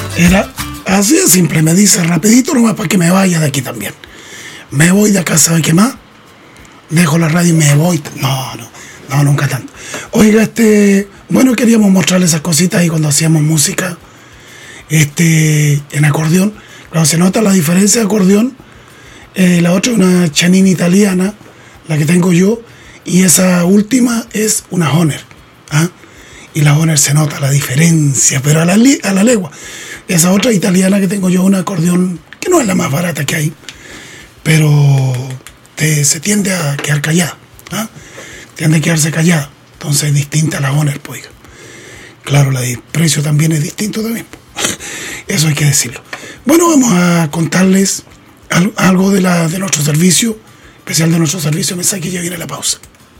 Era así de simple, me dice rapidito nomás para que me vaya de aquí también. Me voy de acá, ¿sabe qué más? Dejo la radio y me voy. No, nunca tanto. Oiga, bueno, queríamos mostrarle esas cositas ahí cuando hacíamos música, en acordeón. Claro, se nota la diferencia de acordeón. La otra es una Chanini italiana, la que tengo yo, y esa última es una Hohner. ¿Ah? Y la Hohner se nota la diferencia, pero a la legua. Esa otra italiana que tengo yo, un acordeón que no es la más barata que hay, pero se tiende a quedar callada. ¿Ah? Tiende a quedarse callada. Entonces es distinta a la Hohner, pues. Claro, el precio también es distinto también. Eso hay que decirlo. Bueno, vamos a contarles algo de nuestro servicio, especial de nuestro servicio de mensaje, que ya viene la pausa.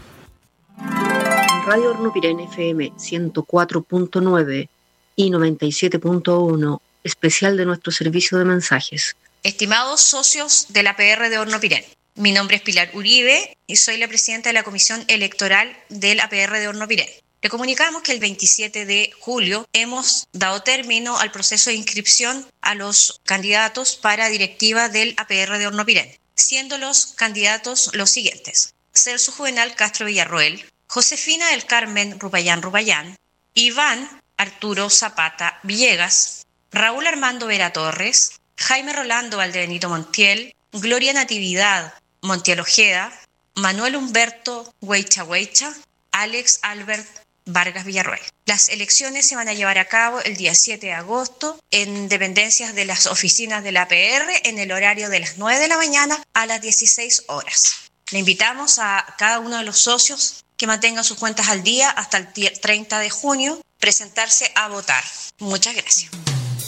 Radio Hornopirén FM 104.9 y 97.1, especial de nuestro servicio de mensajes. Estimados socios de la APR de Hornopirén, mi nombre es Pilar Uribe y soy la presidenta de la Comisión Electoral del APR de Hornopirén. Le comunicamos que el 27 de julio hemos dado término al proceso de inscripción a los candidatos para directiva del APR de Hornopirén, siendo los candidatos los siguientes: Celso Juvenal Castro Villarroel, Josefina del Carmen Rupayán, Iván Arturo Zapata Villegas, Raúl Armando Vera Torres, Jaime Rolando Valdebenito Montiel, Gloria Natividad Montiel Ojeda, Manuel Humberto Hueycha, Alex Albert Vargas Villarroel. Las elecciones se van a llevar a cabo el día 7 de agosto en dependencias de las oficinas de la APR en el horario de las 9 de la mañana a las 16 horas. Le invitamos a cada uno de los socios que mantengan sus cuentas al día hasta el 30 de junio, presentarse a votar. Muchas gracias.